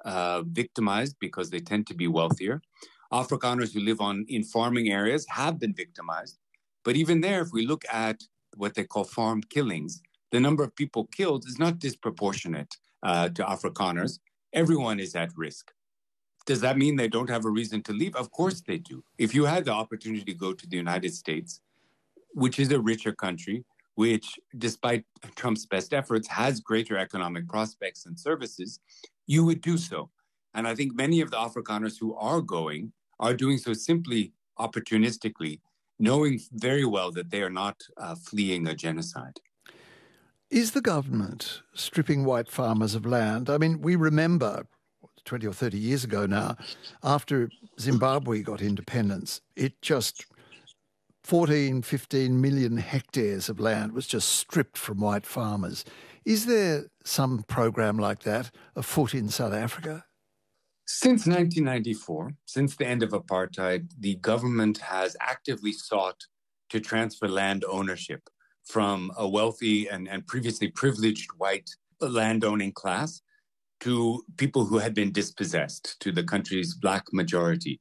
victimized because they tend to be wealthier. Afrikaners who live in farming areas have been victimized. But even there, if we look at what they call farm killings, the number of people killed is not disproportionate to Afrikaners. Everyone is at risk. Does that mean they don't have a reason to leave? Of course they do. If you had the opportunity to go to the United States, which is a richer country, which, despite Trump's best efforts, has greater economic prospects and services, you would do so. And I think many of the Afrikaners who are going are doing so simply opportunistically, knowing very well that they are not fleeing a genocide. Is the government stripping white farmers of land? I mean, we remember 20 or 30 years ago now, after Zimbabwe got independence, it just 14, 15 million hectares of land was just stripped from white farmers. Is there some program like that afoot in South Africa? Since 1994, since the end of apartheid, the government has actively sought to transfer land ownership from a wealthy and previously privileged white landowning class to people who had been dispossessed, to the country's black majority.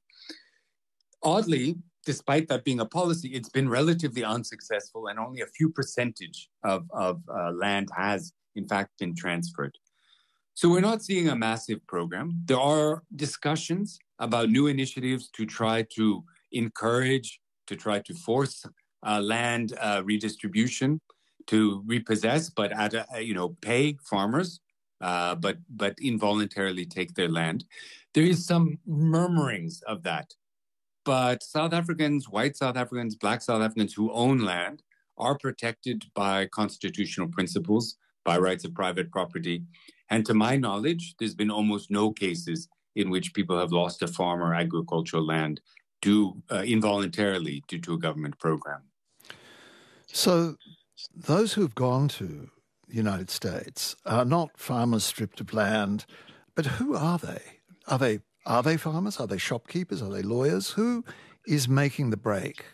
Oddly, despite that being a policy, it's been relatively unsuccessful, and only a few percentage of land has, in fact, been transferred. So we're not seeing a massive program. There are discussions about new initiatives to try to encourage, to try to force land redistribution, to repossess, but at pay farmers, but involuntarily take their land. There is some murmurings of that. But South Africans, white South Africans, black South Africans who own land are protected by constitutional principles, by rights of private property. And to my knowledge, there's been almost no cases in which people have lost a farm or agricultural land involuntarily due to a government program. So those who've gone to the United States are not farmers stripped of land, but who are they? Are they farmers? Are they shopkeepers? Are they lawyers? Who is making the break?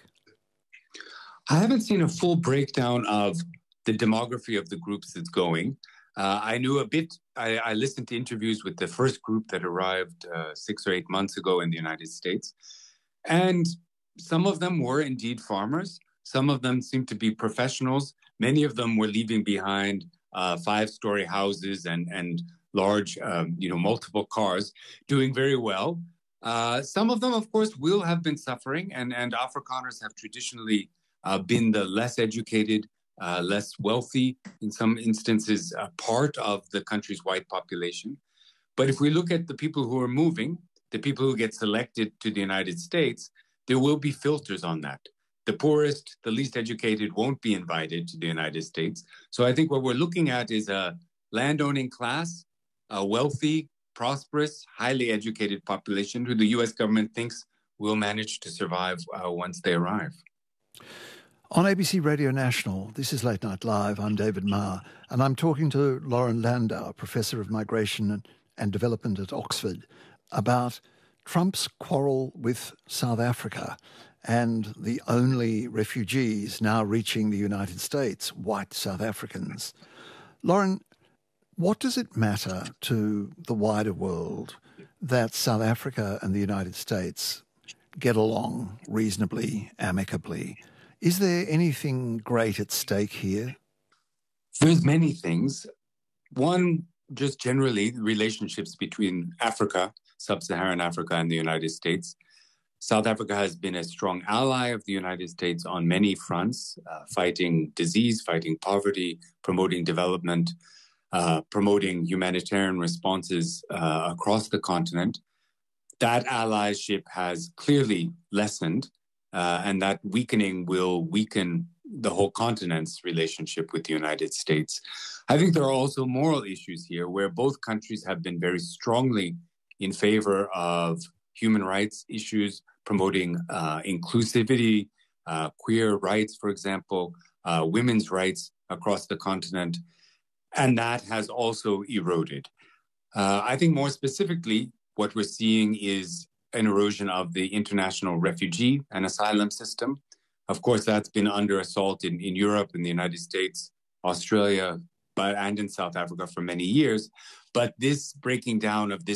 I haven't seen a full breakdown of the demography of the groups that's going. I knew a bit. I listened to interviews with the first group that arrived 6 or 8 months ago in the United States. And some of them were indeed farmers. Some of them seemed to be professionals. Many of them were leaving behind 5-story houses and large, multiple cars, doing very well. Some of them, of course, will have been suffering, and Afrikaners have traditionally been the less educated, less wealthy, in some instances, part of the country's white population. But if we look at the people who are moving, the people who get selected to the United States, there will be filters on that. The poorest, the least educated won't be invited to the United States. So I think what we're looking at is a landowning class, a wealthy, prosperous, highly educated population who the U.S. government thinks will manage to survive once they arrive. On ABC Radio National, this is Late Night Live. I'm David Marr, and I'm talking to Lauren Landau, Professor of Migration and Development at Oxford, about Trump's quarrel with South Africa and the only refugees now reaching the United States, white South Africans. Lauren, what does it matter to the wider world that South Africa and the United States get along reasonably, amicably? Is there anything great at stake here? There's many things. One, just generally, relationships between Africa, sub-Saharan Africa, and the United States. South Africa has been a strong ally of the United States on many fronts, fighting disease, fighting poverty, promoting development, promoting humanitarian responses across the continent. That allyship has clearly lessened, and that weakening will weaken the whole continent's relationship with the United States. I think there are also moral issues here where both countries have been very strongly in favor of human rights issues, promoting inclusivity, queer rights, for example, women's rights across the continent. And that has also eroded. I think more specifically, what we're seeing is an erosion of the international refugee and asylum system. Of course, that's been under assault in Europe, in the United States, Australia, and in South Africa for many years. But this breaking down of this